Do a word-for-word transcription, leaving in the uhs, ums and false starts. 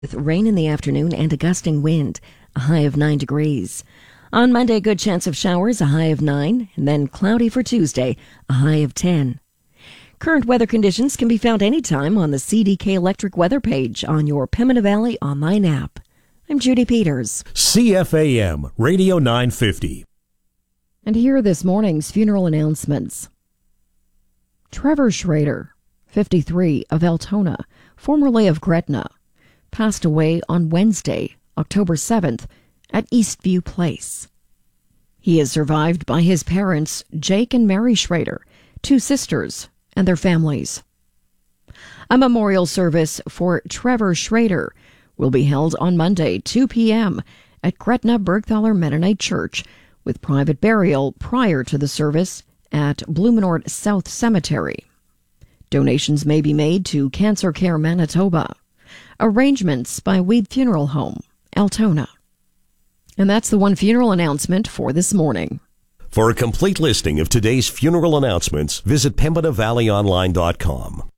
With rain in the afternoon and a gusting wind, a high of nine degrees. On Monday, good chance of showers, a high of nine, and then cloudy for Tuesday, a high of ten. Current weather conditions can be found anytime on the C D K Electric weather page on your Pembina Valley online app. I'm Judy Peters. C F A M, Radio nine fifty. And here are this morning's funeral announcements. Trevor Schrader, fifty-three, of Altona, formerly of Gretna, passed away on Wednesday, October seventh, at Eastview Place. He is survived by his parents, Jake and Mary Schrader, two sisters, and their families. A memorial service for Trevor Schrader will be held on Monday, two p.m. at Gretna Bergthaler Mennonite Church, with private burial prior to the service at Blumenort South Cemetery. Donations may be made to Cancer Care Manitoba. Arrangements by Weed Funeral Home, Altona. And that's the one funeral announcement for this morning. For a complete listing of today's funeral announcements, visit Pembina Valley Online dot com.